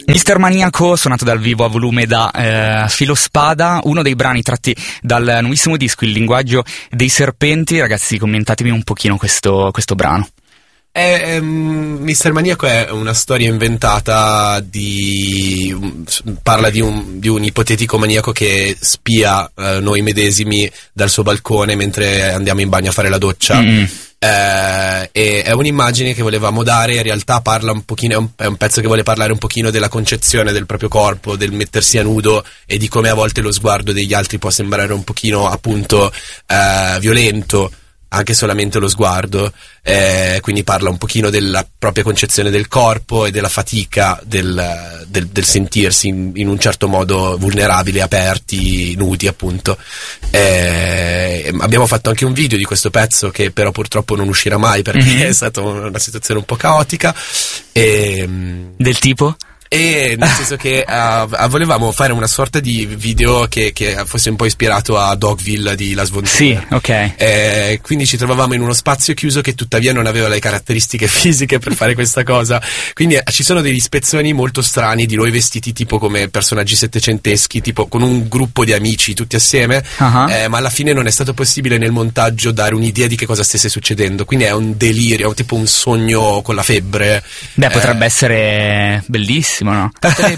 Mister Maniaco, suonato dal vivo a volume da Filospada, uno dei brani tratti dal nuovissimo disco Il linguaggio dei serpenti. Ragazzi, commentatemi un pochino questo brano. Mister Maniaco è una storia inventata parla di un ipotetico maniaco che spia noi medesimi dal suo balcone mentre andiamo in bagno a fare la doccia. E è un'immagine che volevamo dare, in realtà parla un pochino, è un pezzo che vuole parlare un pochino della concezione del proprio corpo, del mettersi a nudo e di come a volte lo sguardo degli altri può sembrare un pochino appunto violento, anche solamente lo sguardo, quindi parla un pochino della propria concezione del corpo e della fatica del sentirsi in un certo modo vulnerabili, aperti, nudi appunto. Abbiamo fatto anche un video di questo pezzo che però purtroppo non uscirà mai perché è stata una situazione un po' caotica. Del tipo? E nel senso che volevamo fare una sorta di video che fosse un po' ispirato a Dogville di Lars von Trier. Sì, ok. Quindi ci trovavamo in uno spazio chiuso che tuttavia non aveva le caratteristiche fisiche per fare questa cosa. Quindi ci sono degli spezzoni molto strani di noi vestiti tipo come personaggi settecenteschi, tipo con un gruppo di amici tutti assieme, ma alla fine non è stato possibile nel montaggio dare un'idea di che cosa stesse succedendo. Quindi è un delirio, tipo un sogno con la febbre. Beh, potrebbe essere bellissimo. No?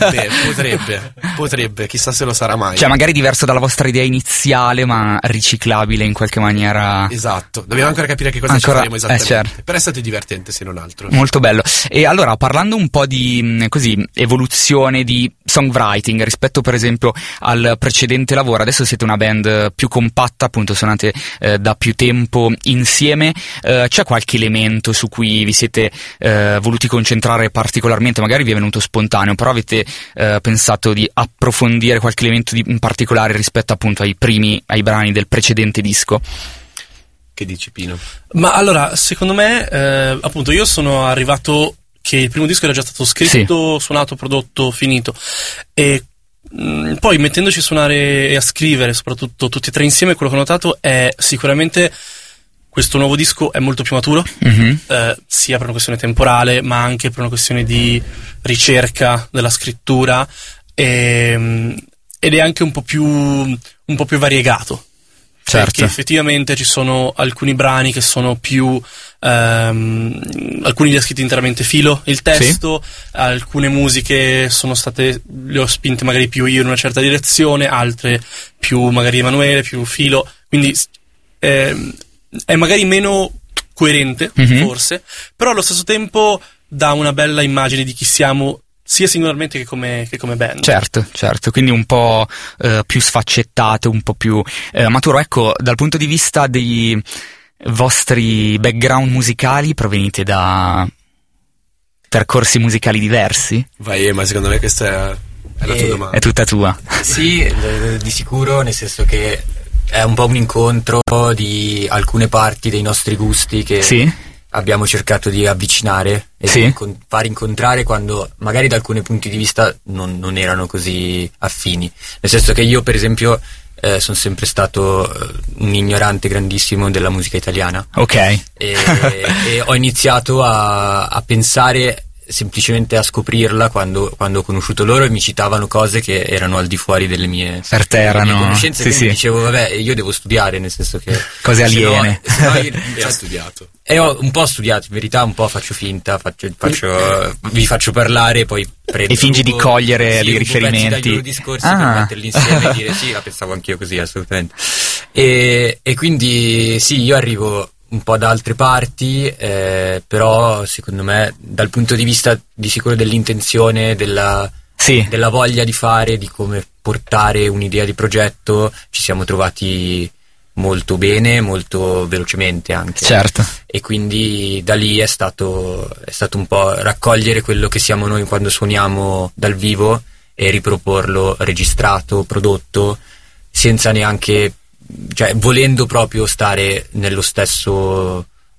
Potrebbe, chissà se lo sarà mai. Cioè magari diverso dalla vostra idea iniziale ma riciclabile in qualche maniera. Esatto, dobbiamo ancora capire che cosa ci faremo esattamente, certo. Però è stato divertente se non altro. Molto bello. E allora, parlando un po' di così evoluzione di songwriting rispetto per esempio al precedente lavoro, adesso siete una band più compatta, appunto suonate da più tempo insieme, c'è qualche elemento su cui vi siete voluti concentrare particolarmente? Magari vi è venuto spontaneo, però avete pensato di approfondire qualche elemento in particolare rispetto appunto ai brani del precedente disco? Che dici, Pino? Ma allora, secondo me, appunto, io sono arrivato che il primo disco era già stato scritto, suonato, prodotto, finito, e poi mettendoci a suonare e a scrivere, soprattutto tutti e tre insieme, quello che ho notato è sicuramente questo nuovo disco è molto più maturo, sia per una questione temporale, ma anche per una questione di ricerca della scrittura, ed è anche un po' più variegato. Certo. Perché effettivamente ci sono alcuni brani che sono più alcuni li ha scritti interamente Filo, il testo, alcune musiche le ho spinte magari più io in una certa direzione, altre più magari Emanuele, più Filo, quindi è magari meno coerente, forse, però allo stesso tempo dà una bella immagine di chi siamo, sia singolarmente che come band. Certo, quindi un po' più sfaccettato, un po' più maturo. Ecco, dal punto di vista dei vostri background musicali, provenite da percorsi musicali diversi? Vai, ma secondo me questa è la tua domanda. È tutta tua. Sì, di sicuro, nel senso che è un po' un incontro di alcune parti dei nostri gusti che abbiamo cercato di avvicinare e far incontrare, quando magari da alcuni punti di vista non erano così affini. Nel senso che io, per esempio, sono sempre stato un ignorante grandissimo della musica italiana. Ok. E ho iniziato a pensare, semplicemente a scoprirla quando ho conosciuto loro, e mi citavano cose che erano al di fuori delle mie conoscenze, quindi dicevo vabbè, io devo studiare, nel senso che cose aliene. Io ho studiato. E ho un po' studiato, in verità un po' faccio finta, vi faccio parlare, poi prendo e fingi di cogliere dei riferimenti dai loro discorsi per metterli insieme e dire sì, la pensavo anch'io così, assolutamente. E quindi sì, io arrivo un po' da altre parti, però secondo me dal punto di vista di sicuro dell'intenzione, della voglia di fare, di come portare un'idea di progetto, ci siamo trovati molto bene, molto velocemente anche. Certo. E quindi da lì è stato un po' raccogliere quello che siamo noi quando suoniamo dal vivo e riproporlo registrato, prodotto, senza neanche, cioè volendo proprio stare nello stesso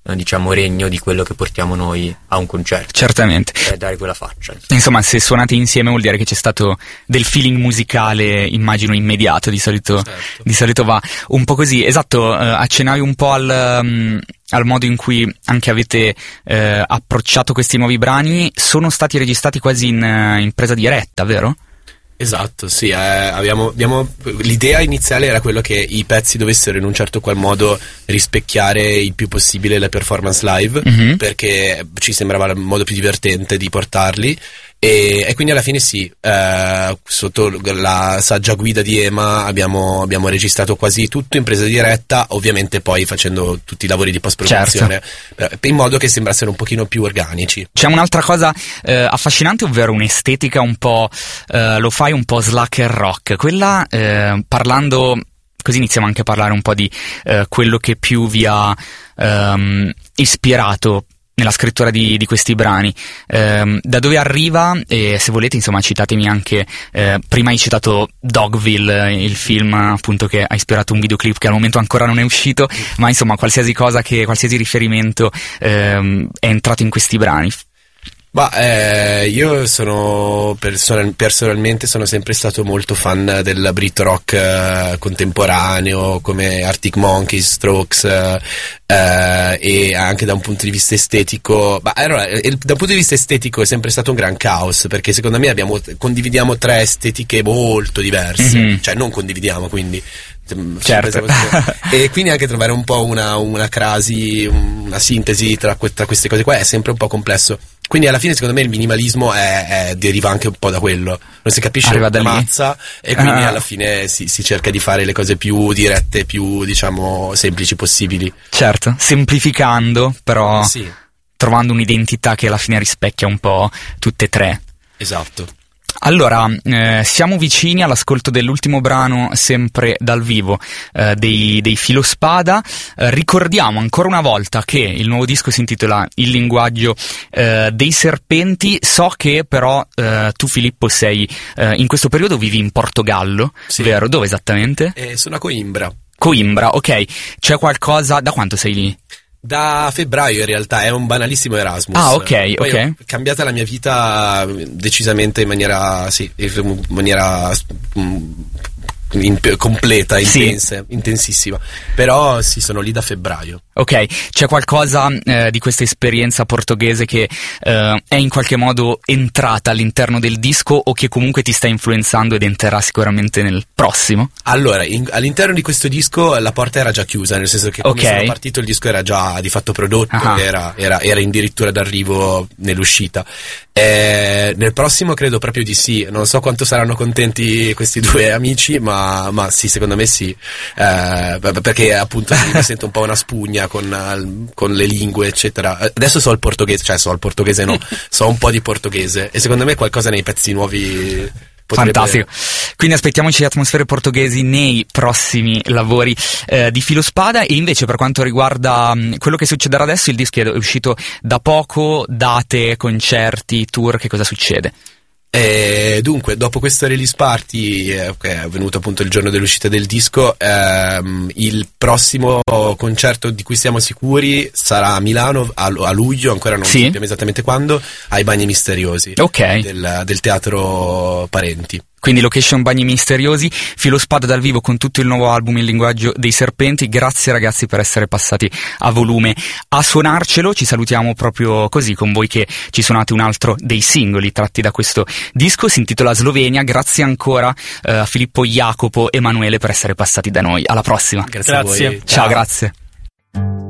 diciamo regno di quello che portiamo noi a un concerto. Certamente. Dare quella faccia. Insomma, se suonate insieme vuol dire che c'è stato del feeling musicale, immagino, immediato. Di solito va un po' così. Esatto, accennavi un po' al modo in cui anche avete approcciato questi nuovi brani. Sono stati registrati quasi in presa diretta, vero? Esatto, sì, abbiamo l'idea iniziale era quello che i pezzi dovessero in un certo qual modo rispecchiare il più possibile le performance live, perché ci sembrava il modo più divertente di portarli. E quindi alla fine sì, sotto la saggia guida di Ema abbiamo registrato quasi tutto in presa diretta, ovviamente poi facendo tutti i lavori di post-produzione, in modo che sembrassero un pochino più organici. C'è un'altra cosa affascinante, ovvero un'estetica un po' lo fai un po' slacker rock, quella parlando, così iniziamo anche a parlare un po' di quello che più vi ha ispirato nella scrittura di questi brani, da dove arriva, e se volete insomma citatemi anche, prima hai citato Dogville, il film appunto che ha ispirato un videoclip che al momento ancora non è uscito, ma insomma qualsiasi riferimento è entrato in questi brani. Io sono personalmente sono sempre stato molto fan del Brit rock contemporaneo, come Arctic Monkeys, Strokes, e anche da un punto di vista estetico. Allora, da un punto di vista estetico è sempre stato un gran caos, perché secondo me condividiamo tre estetiche molto diverse, cioè non condividiamo, quindi certo. E quindi anche trovare un po' una crasi, una sintesi tra queste cose qua è sempre un po' complesso. Quindi alla fine secondo me il minimalismo deriva anche un po' da quello, non si capisce la mazza, e quindi alla fine si cerca di fare le cose più dirette, più diciamo semplici possibili. Certo, semplificando, però trovando un'identità che alla fine rispecchia un po' tutte e tre. Esatto. Allora, siamo vicini all'ascolto dell'ultimo brano, sempre dal vivo, dei Filospada. Ricordiamo ancora una volta che il nuovo disco si intitola Il linguaggio dei serpenti. So che però tu, Filippo, sei in questo periodo vivi in Portogallo, vero? Dove esattamente? Sono a Coimbra. Coimbra, ok. C'è qualcosa... Da quanto sei lì? Da febbraio in realtà, è un banalissimo Erasmus. Ah, ok, poi ok. È cambiata la mia vita decisamente in maniera completa, intensa, intensissima. Però sono lì da febbraio. Ok, c'è qualcosa di questa esperienza portoghese che è in qualche modo entrata all'interno del disco, o che comunque ti sta influenzando ed entrerà sicuramente nel prossimo? Allora, all'interno di questo disco la porta era già chiusa, nel senso che come sono partito il disco era già di fatto prodotto, era addirittura d'arrivo nell'uscita. Nel prossimo credo proprio di sì, non so quanto saranno contenti questi due amici, ma sì, secondo me sì, perché appunto mi sento un po' una spugna con le lingue eccetera. Adesso so il portoghese no, so un po' di portoghese, e secondo me qualcosa nei pezzi nuovi potrebbe... Fantastico, quindi aspettiamoci atmosfere portoghesi nei prossimi lavori di Filospada. E invece per quanto riguarda quello che succederà adesso, il disco è uscito da poco, date, concerti, tour, che cosa succede? Dunque, dopo questo release party che è avvenuto appunto il giorno dell'uscita del disco, il prossimo concerto di cui siamo sicuri sarà a Milano a luglio, ancora non sappiamo esattamente quando, ai Bagni Misteriosi del Teatro Parenti. Quindi location Bagni Misteriosi, Filospada dal vivo con tutto il nuovo album Il linguaggio dei serpenti. Grazie ragazzi per essere passati a volume a suonarcelo. Ci salutiamo proprio così con voi che ci suonate un altro dei singoli tratti da questo disco, si intitola Slovenia. Grazie ancora a Filippo, Jacopo, Emanuele per essere passati da noi. Alla prossima. Grazie a voi. Ciao, grazie.